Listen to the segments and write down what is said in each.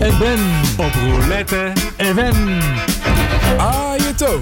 en Ben. Op Roulette FM. Ajeto.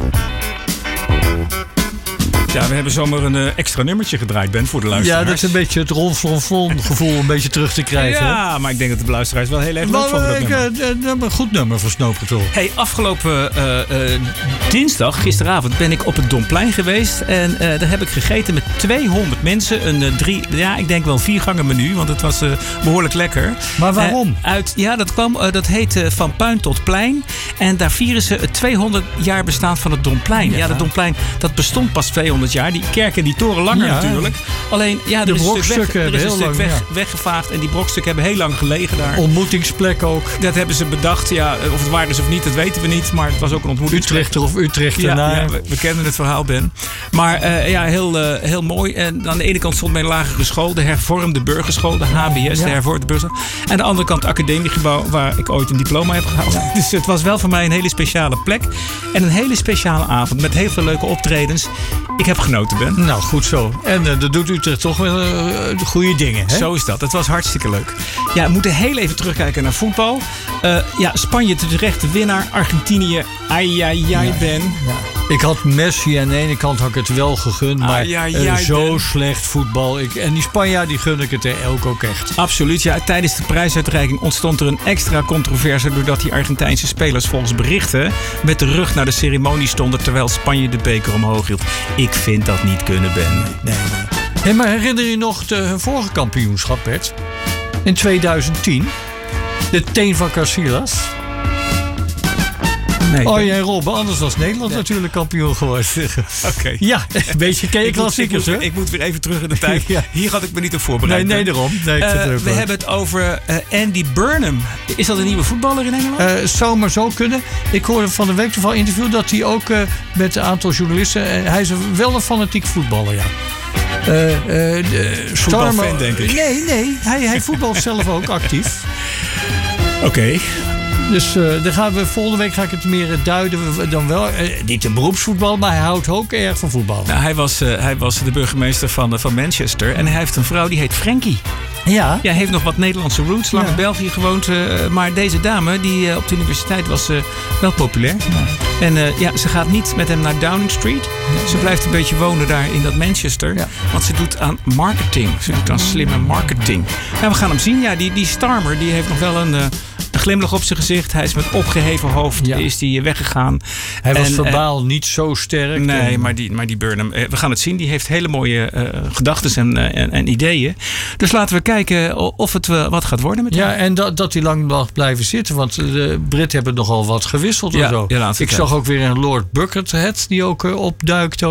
Ja, we hebben zomaar een extra nummertje gedraaid, Ben, voor de luisteraars. Ja, dat is een beetje het ronflonflon gevoel een beetje terug te krijgen. Ja, maar ik denk dat de luisteraars wel heel erg leuk vonden. Een goed nummer voor Snow Patrol. Hey, afgelopen dinsdag, gisteravond, ben ik op het Domplein geweest. En daar heb ik gegeten met 200 mensen. Ik denk wel 4-gangen menu, want het was behoorlijk lekker. Maar waarom? Dat heet Van Puin tot Plein. En daar vieren ze het 200 jaar bestaan van het Domplein. Ja, het Domplein, dat bestond pas 200 jaar. Die kerk en die toren langer natuurlijk. Alleen, ja, er is een stuk weggevaagd. En die brokstukken hebben heel lang gelegen daar. Ontmoetingsplek ook. Dat hebben ze bedacht. Ja, of het waar is of niet, dat weten we niet. Maar het was ook een ontmoetingsplek. Utrechter of Utrechtenaar. Ja, we kennen het verhaal, Ben. Maar heel mooi. En aan de ene kant stond mijn lagere school. De hervormde burgerschool. De HBS, de hervormde burgerschool. En aan de andere kant het academiegebouw waar ik ooit een diploma heb gehaald. Ja. Dus het was wel voor mij een hele speciale plek. En een hele speciale avond met heel veel leuke optredens. Ik heb genoten, Ben. Nou, goed zo. En dat doet Utrecht toch wel goede dingen, hè? Zo is dat. Het was hartstikke leuk. Ja, we moeten heel even terugkijken naar voetbal. Spanje terecht de winnaar. Argentinië, Ben. Ja. Ik had Messi aan de ene kant had ik het wel gegund. Maar zo slecht voetbal. En die Spanjaard, die gun ik het er ook echt. Absoluut. Ja, tijdens de prijsuitreiking ontstond er een extra controverse doordat die Argentijnse spelers volgens berichten met de rug naar de ceremonie stonden terwijl Spanje de beker omhoog hield. Ik vind dat niet kunnen, Ben. Nee. Hey, maar herinner je nog hun vorige kampioenschap, Bert? In 2010. De teen van Casillas. Nee, jij Robben, anders was Nederland natuurlijk kampioen geworden. Oké. Ja, een beetje klassiekers, hè? Ik moet weer even terug in de tijd. Ja. Hier had ik me niet op voorbereid. Nee, daarom. We hebben het over Andy Burnham. Is dat een nieuwe voetballer in Engeland? Zou maar zo kunnen. Ik hoorde van de week toevallig interview dat hij ook met een aantal journalisten... hij is wel een fanatiek voetballer, ja. Voetbalfan, denk ik. Nee. Hij voetbalt zelf ook actief. Oké. Dus volgende week ga ik het meer duiden dan wel. Niet een beroepsvoetbal, maar hij houdt ook erg van voetbal. Nou, hij was de burgemeester van Manchester. En hij heeft een vrouw die heet Frankie. Ja. Hij heeft nog wat Nederlandse roots. Lang in België gewoond. Maar deze dame die op de universiteit was wel populair. Ja. En ze gaat niet met hem naar Downing Street. Nee. Ze blijft een beetje wonen daar in dat Manchester. Ja. Want ze doet aan marketing. Ze doet aan slimme marketing. Nou, we gaan hem zien. Ja, die Starmer die heeft nog wel een glimlach op zijn gezicht. Hij is met opgeheven hoofd is die weggegaan. Hij was verbaal niet zo sterk. Nee, maar die Burnham. We gaan het zien. Die heeft hele mooie gedachten en ideeën. Dus laten we kijken of het wat gaat worden met hem. Ja, en dat hij lang mag blijven zitten. Want de Britten hebben nogal wat gewisseld en zo. Ik zag ook weer een Lord Buckethead die ook opduikt.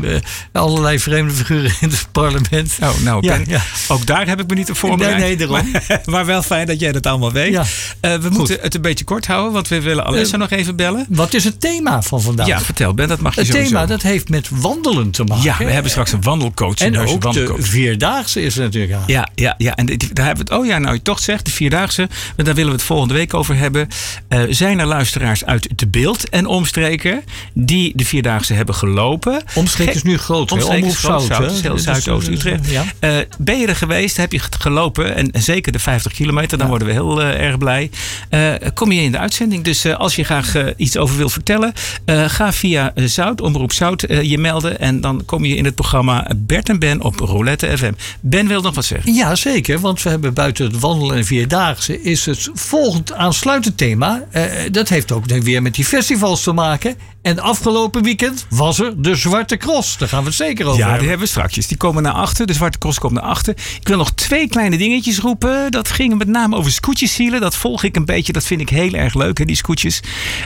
Allerlei vreemde figuren in het parlement. Oh, nou, ook daar heb ik me niet op voorbereid. Nee, daarom. Maar wel fijn dat jij dat allemaal weet. Ja. We moeten het een beetje kort houden, want we willen Alessa nog even bellen. Wat is het thema van vandaag? Ja, vertel Ben, dat mag je sowieso. Het thema, dat heeft met wandelen te maken. Ja, we hebben straks een wandelcoach. En ook de Vierdaagse is er natuurlijk aan. Ja. En daar hebben we het. Nou je toch zegt, de Vierdaagse. Daar willen we het volgende week over hebben. Zijn er luisteraars uit de Beeld en omstreken die de Vierdaagse hebben gelopen? Omstreken is nu groot. Omstreken is groot. Het is heel Zuidoost-Utrecht. Ja. Ben je er geweest? Heb je gelopen? En zeker de 50 kilometer, dan worden we heel erg blij. Kom je in de uitzending. Dus als je graag iets over wilt vertellen, ga via Omroep Zout je melden. En dan kom je in het programma Bert en Ben op Roulette FM. Ben wil nog wat zeggen. Ja, zeker. Want we hebben buiten het wandelen en Vierdaagse is het volgend aansluitend thema. Dat heeft ook weer met die festivals te maken. En afgelopen weekend was er de Zwarte Cross. Daar gaan we het zeker over hebben. Die hebben we strakjes. Die komen naar achter. De Zwarte Cross komt naar achter. Ik wil nog 2 kleine dingetjes roepen. Dat ging met name over scootjeszwielen. Dat volg ik een beetje. Dat vind ik heel erg leuk, hè, die scootjes.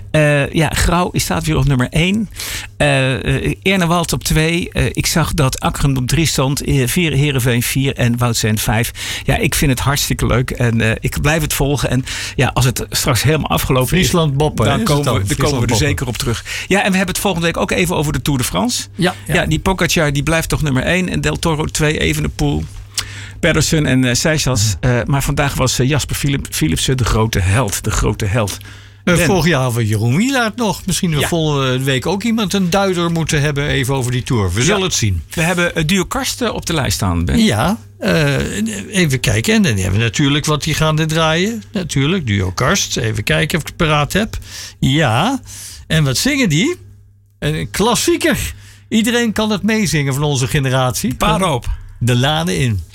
Grauw staat weer op nummer 1. Ernewald op 2. Ik zag dat Akkeren op 3 stond. Heerenveen 4 en Woudsend 5. Ja, ik vind het hartstikke leuk. En ik blijf het volgen. En ja, als het straks helemaal afgelopen Friesland Boppen, dan komen we er zeker op terug. Ja, en we hebben het volgende week ook even over de Tour de France. Ja, die Pogacar die blijft toch nummer 1. En Del Toro 2, Evenepoel, Pedersen en Seychelles. Maar vandaag was Jasper Philipsen de grote held. Vorig jaar hadden we Jeroen Wielaert nog. Misschien we volgende week ook iemand een duider moeten hebben even over die Tour. We zullen het zien. We hebben het duo Karsten op de lijst staan, Ben. Ja, even kijken. En dan hebben we natuurlijk wat die gaan draaien. Natuurlijk, duo Karst. Even kijken of ik het paraat heb. Ja, en wat zingen die? Een klassieker. Iedereen kan het meezingen van onze generatie. Paar op. De Lanen in.